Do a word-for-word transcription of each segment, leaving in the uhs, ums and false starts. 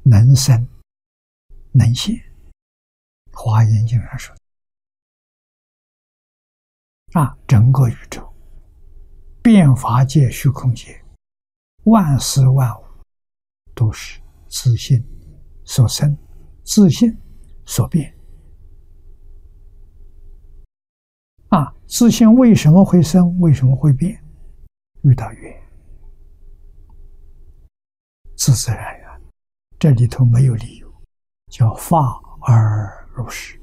能生能现。华严经上说啊，整个宇宙、变法界、虚空界，万事万物都是自性所生，自性所变。啊，自性为什么会生？为什么会变？遇到缘，自自然然，这里头没有理由，叫法而如是。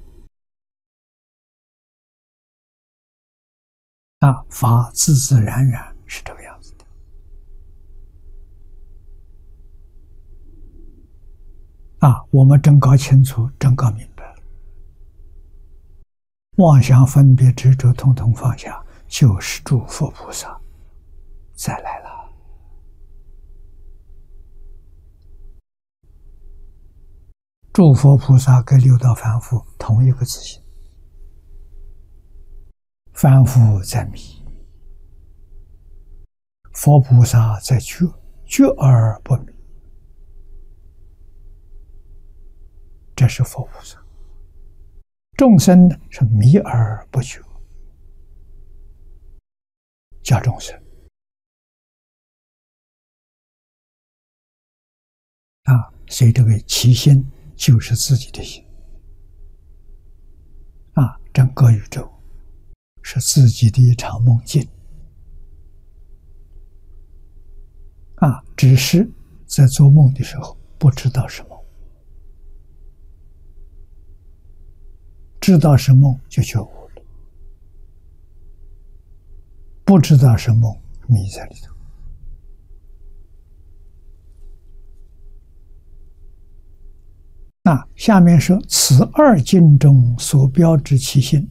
啊，法自自然然是这个样子的。啊，我们真搞清楚，真搞明白了，妄想分别执着统统放下，就是诸佛菩萨再来了。诸佛菩萨跟六道凡夫同一个自性，凡夫在迷，佛菩萨在觉，觉而不迷，这是佛菩萨。众生是迷而不觉，叫众生。啊，所以这个其心就是自己的心。啊，整个宇宙是自己的一场梦境。啊，只是在做梦的时候不知道是梦，知道是梦就觉悟了，不知道是梦迷在里头。那下面说，此二经中所标之其性，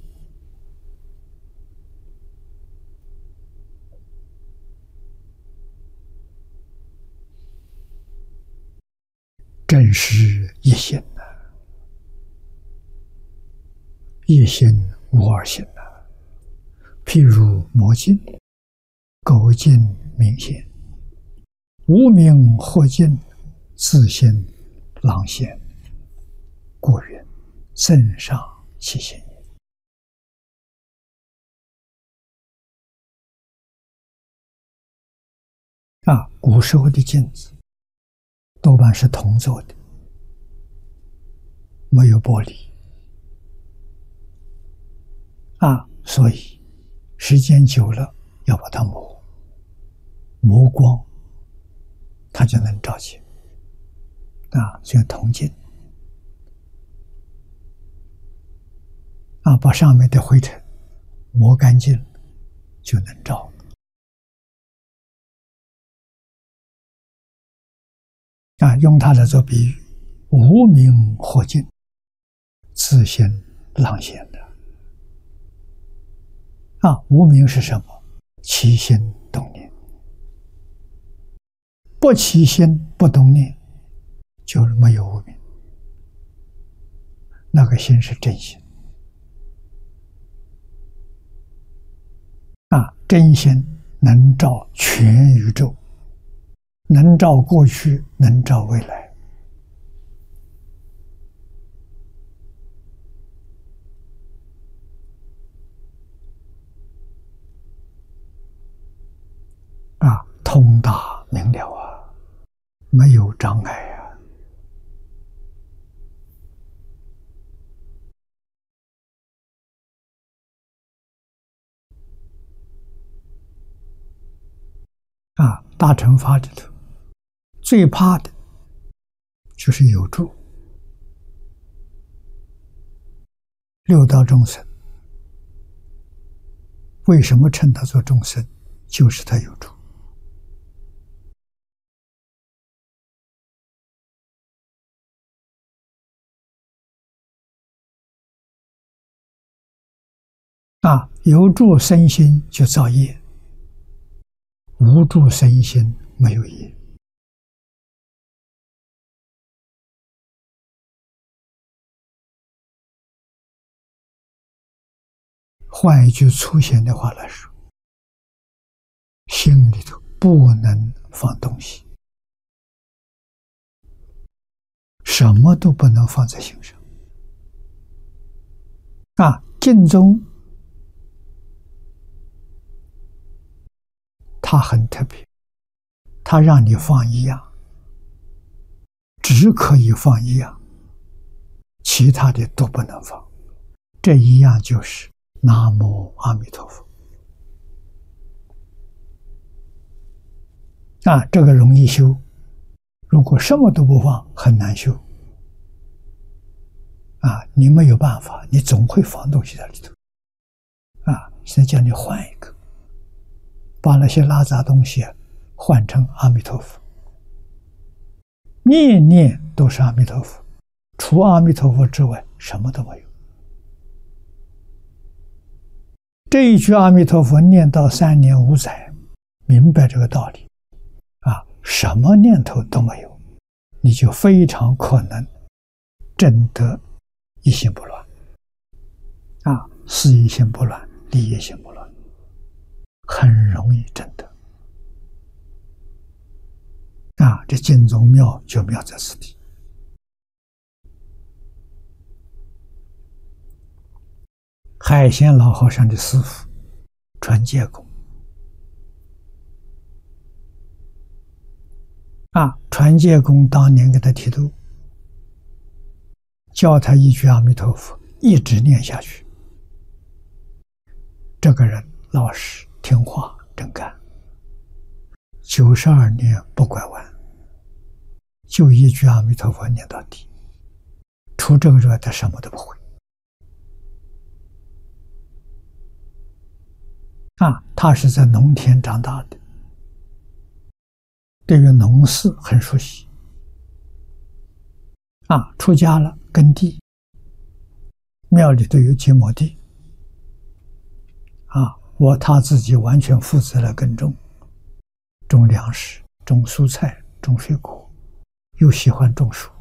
正是一心呐，一心无二心呐。譬如魔镜、垢镜明现，无明惑镜，自性朗现，故云正上其心也。啊，古时候的镜子多半是铜做的，没有玻璃。啊，所以时间久了要把它磨，磨光，它就能照见。啊，所以铜镜。啊，把上面的灰尘磨干净就能照。啊，用它来做比喻，无明惑镜，自性朗现的。啊，无明是什么？起心动念。不起心不动念，就是没有无明。那个心是真心。啊，真心能照全宇宙，能照过去，能照未来。啊，通达明了啊，没有障碍啊。啊，大乘法里头最怕的就是有住。六道众生为什么称他做众生？就是他有住。啊，有住生心就造业，无住生心没有业。换一句粗显的话来说，心里头不能放东西。 什么都不能放在心上。啊，净宗它很特别，它让你放一样，只可以放一样，其他的都不能放。这一样就是南无阿弥陀佛。啊，这个容易修，如果什么都不放，很难修。啊，你没有办法，你总会放东西在里头。啊，现在叫你换一个，把那些拉杂东西换成阿弥陀佛，念念都是阿弥陀佛，除阿弥陀佛之外，什么都没有。这一句阿弥陀佛念到三年五载，明白这个道理，啊，什么念头都没有，你就非常可能证得一心不乱。啊，事一心不乱，理一心不乱，很容易证得。啊，这净宗妙就妙在此地。海鲜老和尚的师父传戒公，啊，传戒公当年给他剃度，教他一句阿弥陀佛，一直念下去。这个人老实听话真干，九十二年不拐弯，就一句阿弥陀佛念到底，除这个之外他什么都不会。啊，他是在农田长大的，对于农事很熟悉。啊，出家了耕地，庙里都有几亩地。啊，我他自己完全负责了耕种，种粮食，种蔬菜，种水果，又喜欢种树。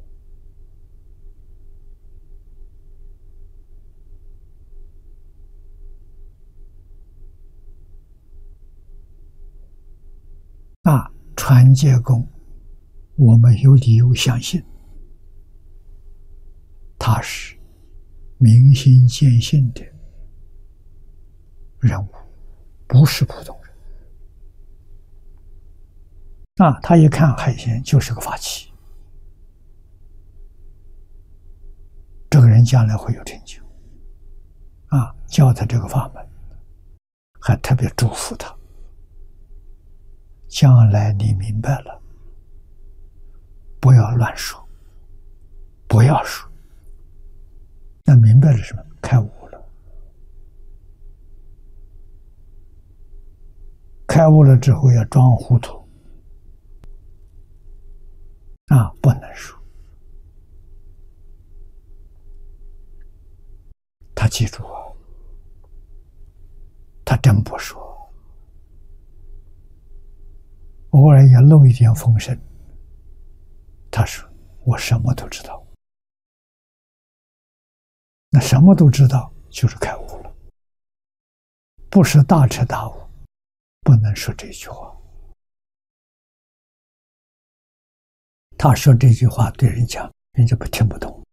啊，传戒公，我们有理由相信，他是明心见性的人物，不是普通人。啊，他一看海鲜就是个法器，这个人将来会有成就。啊，教他这个法门，还特别祝福他。将来你明白了，不要乱说，不要说。那明白了什么？开悟了。开悟了之后要装糊涂，啊，不能说。他记住啊，他真不说。偶尔也露一点风声，他说我什么都知道。那什么都知道就是开悟了，不是大彻大悟，不能说这句话。他说这句话对人讲，人家不听不懂。